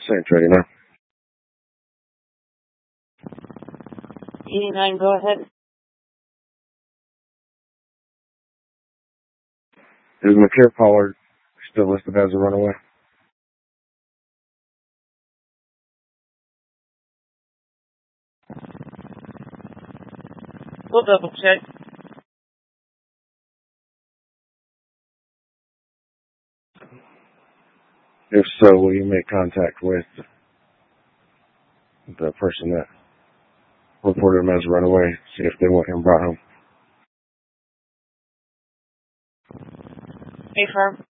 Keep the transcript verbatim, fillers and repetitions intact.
Saints ready now. E nine, go ahead. Is McCare Pollard still listed as a runaway? We'll double check. If so, will you make contact with the person that reported him as a runaway, see if they want him brought home? Affirm.